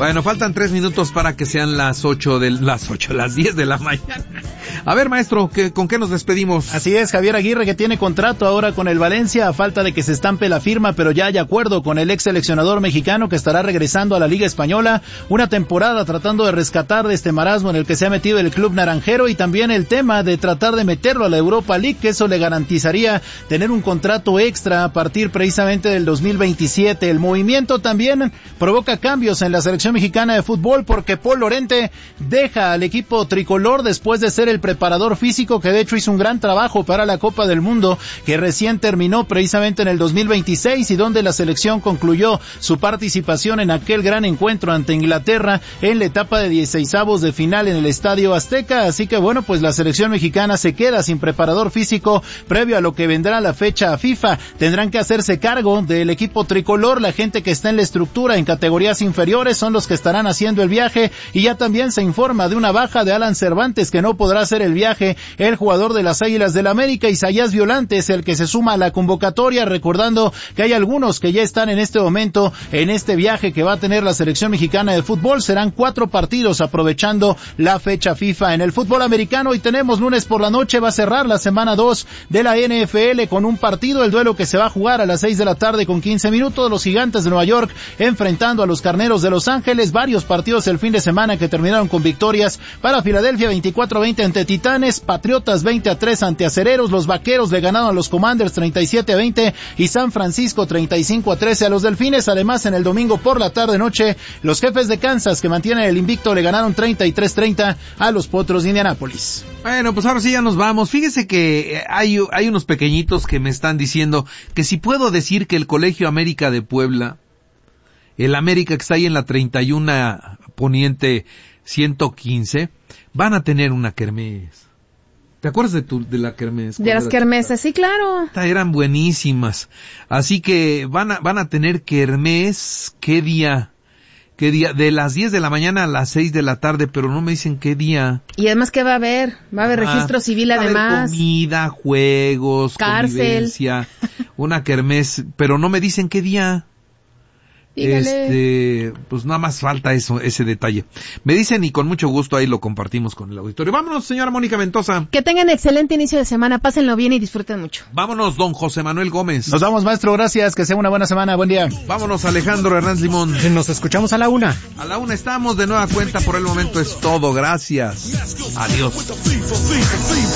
Bueno, faltan 3 minutos para que sean las 10 de la mañana. A ver, maestro, ¿con qué nos despedimos? Así es, Javier Aguirre, que tiene contrato ahora con el Valencia, a falta de que se estampe la firma, pero ya hay acuerdo con el ex seleccionador mexicano que estará regresando a la Liga Española, una temporada tratando de rescatar de este marasmo en el que se ha metido el club naranjero, y también el tema de tratar de meterlo a la Europa League, que eso le garantizaría tener un contrato extra a partir precisamente del 2027. El movimiento también provoca cambios en la selección mexicana de fútbol, porque Paul Lorente deja al equipo tricolor después de ser el preparador físico, que de hecho hizo un gran trabajo para la Copa del Mundo, que recién terminó precisamente en el 2026, y donde la selección concluyó su participación en aquel gran encuentro ante Inglaterra en la etapa de 16avos de final en el Estadio Azteca. Así que bueno, pues la selección mexicana se queda sin preparador físico previo a lo que vendrá la fecha FIFA. Tendrán que hacerse cargo del equipo tricolor, la gente que está en la estructura en categorías inferiores son los que estarán haciendo el viaje, y ya también se informa de una baja de Alan Cervantes, que no podrá hacer el viaje. El jugador de las Águilas del América, Isaías Violante, es el que se suma a la convocatoria, recordando que hay algunos que ya están en este momento en este viaje que va a tener la selección mexicana de fútbol. Serán 4 partidos aprovechando la fecha FIFA. En el fútbol americano, y tenemos lunes por la noche, va a cerrar la semana 2 de la NFL con un partido, el duelo que se va a jugar a las 6 de la tarde con 15 minutos, los Gigantes de Nueva York enfrentando a los Carneros de Los Ángeles. Varios partidos el fin de semana que terminaron con victorias para Filadelfia 24-20 ante Titanes, Patriotas 20-3 ante Acereros, los Vaqueros le ganaron a los Commanders 37-20 y San Francisco 35-13 a los Delfines. Además, en el domingo por la tarde-noche, los Jefes de Kansas, que mantienen el invicto, le ganaron 33-30 a los Potros de Indianápolis. Bueno, pues ahora sí ya nos vamos. Fíjese que hay unos pequeñitos que me están diciendo que si puedo decir que el Colegio América de Puebla, el América que está ahí en la 31 Poniente 115, van a tener una kermés. ¿Te acuerdas de la kermés? De las kermeses, sí, claro. Eran buenísimas. Así que van a tener kermés. ¿Qué día? De las 10 de la mañana a las 6 de la tarde, pero no me dicen qué día. Y además, ¿qué va a haber? Va a haber registro civil, además. Va a haber comida, juegos, cárcel, convivencia, una kermés, pero no me dicen qué día. Dígale. Pues nada más falta ese detalle. Me dicen, y con mucho gusto ahí lo compartimos con el auditorio. Vámonos, señora Mónica Mendoza. Que tengan excelente inicio de semana, pásenlo bien y disfruten mucho. Vámonos, don José Manuel Gómez. Nos vamos, maestro, gracias, que sea una buena semana, buen día. Vámonos, Alejandro Hernández Limón. Nos escuchamos a la 1. A la 1 estamos, de nueva cuenta, por el momento es todo, gracias. Adiós.